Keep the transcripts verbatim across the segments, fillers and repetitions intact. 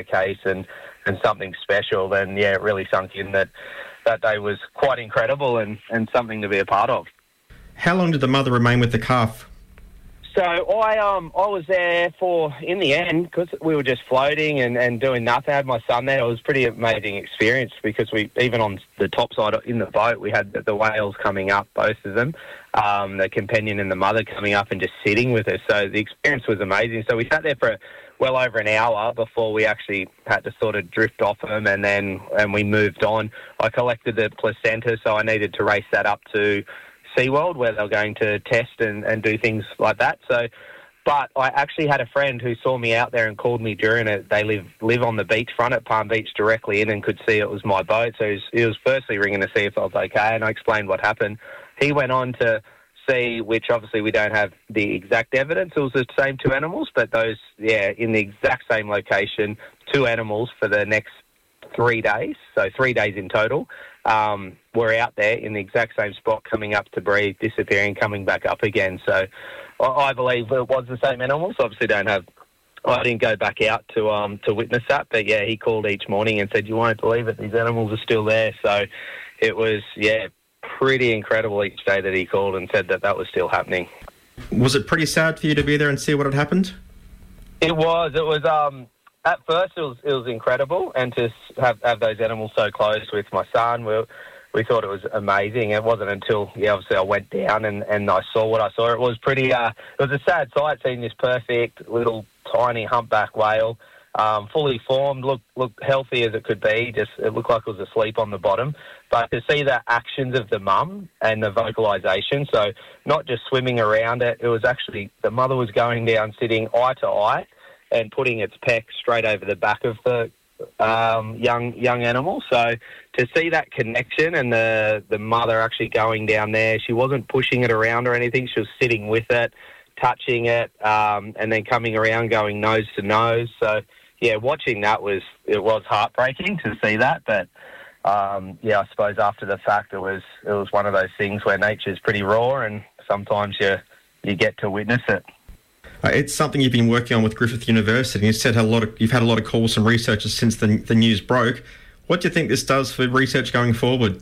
the case and, and something special, then, yeah, it really sunk in that that day was quite incredible and, and something to be a part of. How long did the mother remain with the calf? So I um I was there for, in the end, because we were just floating and, and doing nothing. I had my son there. It was a pretty amazing experience because we, even on the top side in the boat, we had the, the whales coming up, both of them, um, the companion and the mother coming up and just sitting with us. So the experience was amazing. So we sat there for well over an hour before we actually had to sort of drift off them, and then and we moved on. I collected the placenta, so I needed to race that up to SeaWorld, where they were going to test and, and do things like that. So, but I actually had a friend who saw me out there and called me during it. They live live on the beachfront at Palm Beach directly in and could see it was my boat. So he was, he was firstly ringing to see if I was okay, and I explained what happened. He went on to see, which obviously we don't have the exact evidence, it was the same two animals, but those, yeah, in the exact same location, two animals for the next three days, so three days in total, um, were out there in the exact same spot, coming up to breathe, disappearing, coming back up again. So I, I believe it was the same animals. Obviously don't have, I didn't go back out to um to witness that, but yeah, he called each morning and said, you won't believe it, these animals are still there. So it was, yeah, pretty incredible each day that he called and said that that was still happening. Was it pretty sad for you to be there and see what had happened? It was. It was, um, at first it was it was incredible, and to have, have those animals so close with my son, we, we thought it was amazing. It wasn't until, yeah, obviously I went down and, and I saw what I saw. It was pretty, uh, it was a sad sight seeing this perfect little tiny humpback whale, um, fully formed, looked looked healthy as it could be. Just it looked like it was asleep on the bottom. But to see the actions of the mum and the vocalisation, so not just swimming around it, it was actually, the mother was going down, sitting eye to eye, and putting its peck straight over the back of the um, young young animal. So to see that connection and the, the mother actually going down there, she wasn't pushing it around or anything. She was sitting with it, touching it, um, and then coming around going nose to nose. So, yeah, watching that was, it was heartbreaking to see that. But, um, yeah, I suppose after the fact, it was it was one of those things where nature's pretty raw and sometimes you you get to witness it. Uh, it's something you've been working on with Griffith University. You said a lot of, you've had a lot of calls from researchers since the, the news broke. What do you think this does for research going forward?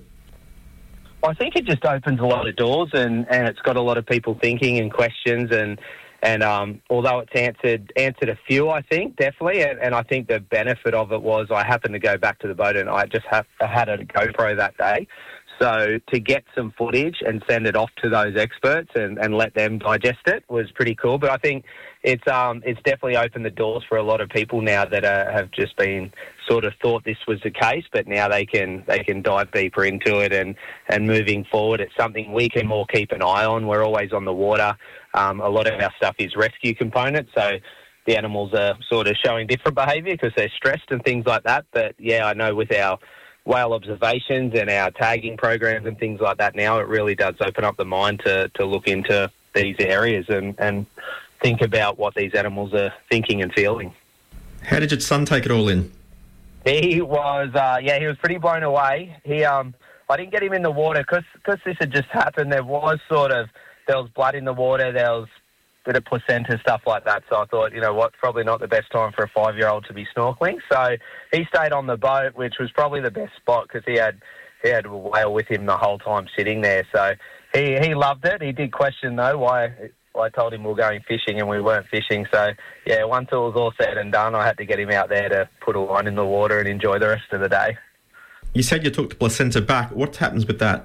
I think it just opens a lot of doors, and, and it's got a lot of people thinking and questions. And and um, although it's answered answered a few, I think, definitely. And, and I think the benefit of it was I happened to go back to the boat and I just have, I had a GoPro that day. So to get some footage and send it off to those experts and, and let them digest it was pretty cool. But I think it's um it's definitely opened the doors for a lot of people now that uh, have just been sort of thought this was the case, but now they can they can dive deeper into it, and, and moving forward, it's something we can more keep an eye on. We're always on the water. Um, a lot of our stuff is rescue components, so the animals are sort of showing different behaviour because they're stressed and things like that. But yeah, I know with our whale observations and our tagging programs and things like that now, it really does open up the mind to, to look into these areas and, and think about what these animals are thinking and feeling. How did your son take it all in? He was, uh, yeah, he was pretty blown away. He, um, I didn't get him in the water because this had just happened. There was sort of, there was blood in the water, there was bit of placenta, stuff like that. So I thought, you know what, probably not the best time for a five-year-old to be snorkeling. So he stayed on the boat, which was probably the best spot because he had he had a whale with him the whole time sitting there. So he, he loved it. He did question, though, why I told him we were going fishing and we weren't fishing. So, yeah, once it was all said and done, I had to get him out there to put a line in the water and enjoy the rest of the day. You said you took the placenta back. What happens with that?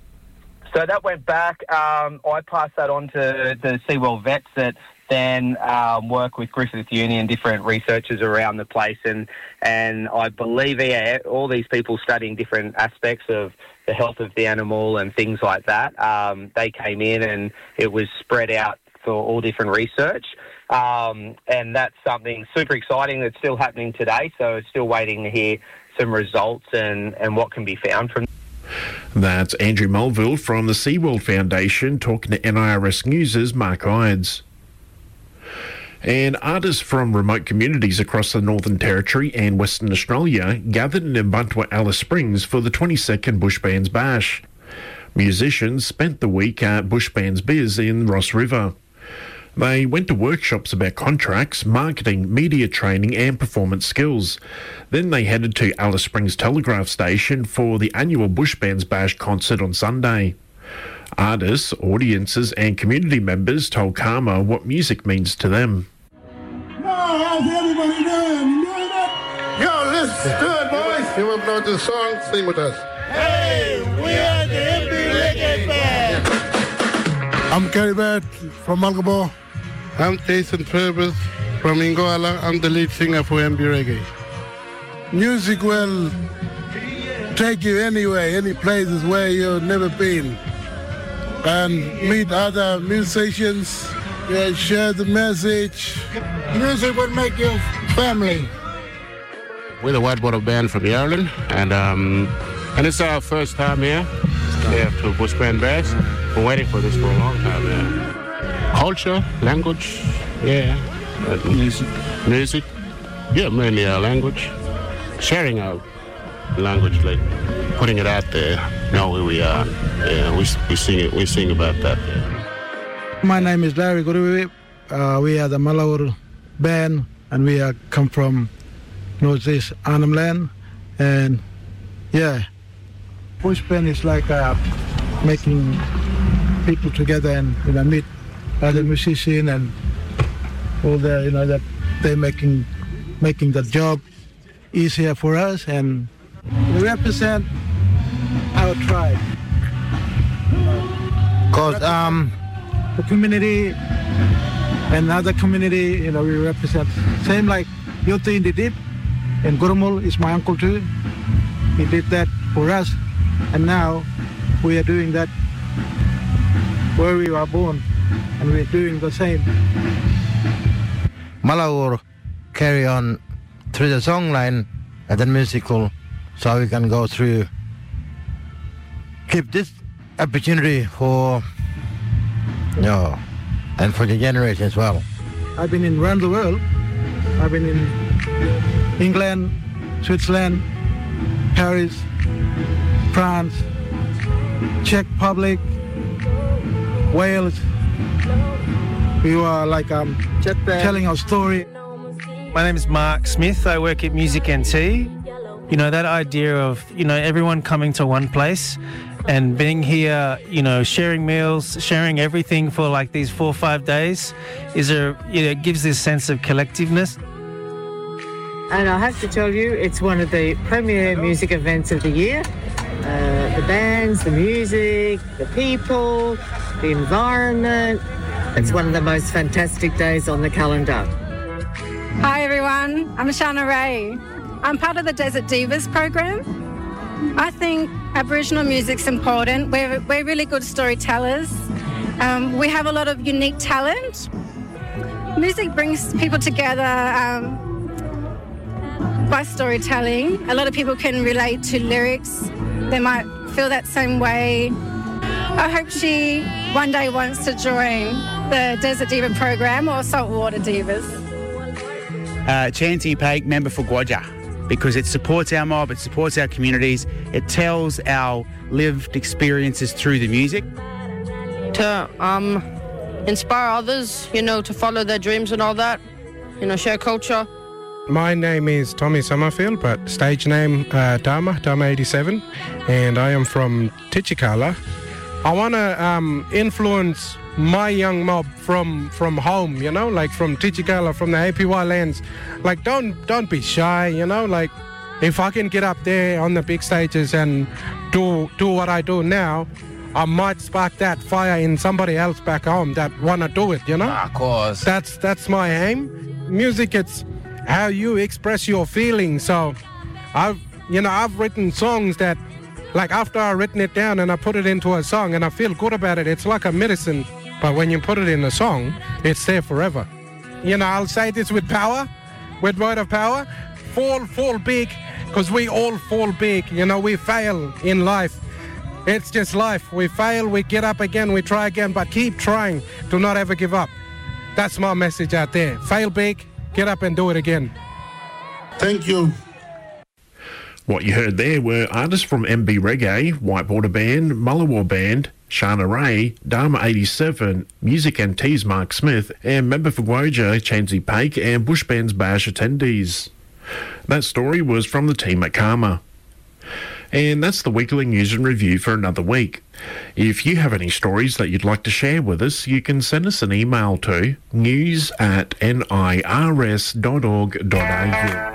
So that went back. Um, I passed that on to the SeaWorld vets that then um, work with Griffith Uni and different researchers around the place. And, and I believe yeah, all these people studying different aspects of the health of the animal and things like that, um, they came in and it was spread out for all different research. Um, and that's something super exciting that's still happening today. So it's still waiting to hear some results and, and what can be found from. That's Andrew Mulville from the SeaWorld Foundation talking to N I R S News' Mark Ides. And artists from remote communities across the Northern Territory and Western Australia gathered in Ubuntu Alice Springs for the twenty-second Bush Bands Bash. Musicians spent the week at Bush Bands Biz in Ross River. They went to workshops about contracts, marketing, media training and performance skills. Then they headed to Alice Springs Telegraph Station for the annual Bush Bands Bash concert on Sunday. Artists, audiences and community members told Karma what music means to them. Now, how's everybody doing? You doing it? Yo, let's do it, boys. You want to know this song? Sing with us. Hey, we are the M B Reggae Band. I'm Kerry Bird from Malgabo. I'm Jason Purvis from Ingoala. I'm the lead singer for M B Reggae. Music will take you anywhere, any places where you've never been, and meet other musicians, yeah, share the message. Music will make you family. We're the Whitewater Band from Ireland, and um, and it's our first time here. Yeah, to Bush Band Bash. Been waiting for this for a long time, yeah. Culture, language, yeah. Uh, music. Music. Yeah, mainly our language. Sharing our language, like putting it out there, know where we are. Yeah, we, we sing it, we sing about that, yeah. My name is Larry Guruwi. Uh, we are the Malaur Band, and we are come from Northeast Arnhem Land. And yeah, Bush Band is like uh, making people together and, you know, meet other musicians and all the, you know, that they're making making the job easier for us, and we represent our tribe. Cause um, the community and other community, you know, we represent. Same like Yoti in the Deep, and Gurumul is my uncle too. He did that for us, and now we are doing that where we were born, and we're doing the same. Malaur carry on through the song line and then musical, so we can go through. Keep this opportunity for, you know, and for the generation as well. I've been in around the world. I've been in England, Switzerland, Paris, France, Czech Republic, Wales. We were like um, telling our story. My name is Mark Smith. I work at Music N T. You know, that idea of, you know, everyone coming to one place and being here, you know, sharing meals, sharing everything for like these four or five days is a, you know, it gives this sense of collectiveness. And I have to tell you, it's one of the premier music events of the year. Uh, the bands, the music, the people, the environment. It's one of the most fantastic days on the calendar. Hi everyone, I'm Shana Ray. I'm part of the Desert Divas program. I think Aboriginal music's important. We're, we're really good storytellers. Um, we have a lot of unique talent. Music brings people together um, by storytelling. A lot of people can relate to lyrics. They might feel that same way. I hope she one day wants to join the Desert Diva program or Saltwater Divas. Uh, Chanty Paik, member for Gwadja, because it supports our mob, it supports our communities, it tells our lived experiences through the music. To um, inspire others, you know, to follow their dreams and all that, you know, share culture. My name is Tommy Summerfield, but stage name uh, Dharma, Dharma eighty-seven, and I am from Tichikala. I want to um, influence my young mob from from home, you know, like from Tichikala, from the A P Y lands. Like, don't don't be shy, you know, like if I can get up there on the big stages and do do what I do now, I might spark that fire in somebody else back home that want to do it, you know? Of course. That's, that's my aim. Music, it's how you express your feelings. So I've, you know, I've written songs that, like after I've written it down and I put it into a song and I feel good about it, it's like a medicine. But when you put it in a song, it's there forever. You know, I'll say this with power, with word of power, fall, fall big, because we all fall big. You know, we fail in life. It's just life. We fail, we get up again, we try again, but keep trying. Do not ever give up. That's my message out there. Fail big, get up and do it again. Thank you. What you heard there were artists from M B Reggae, Whitewater Band, Mullawar Band, Shana Ray, Dharma eighty-seven, Music and Teas Mark Smith, and member for Gwoja, Chansey Paik, and Bush Band's Bash attendees. That story was from the team at Karma. And that's the weekly news and review for another week. If you have any stories that you'd like to share with us, you can send us an email to news at nirs dot org dot a u.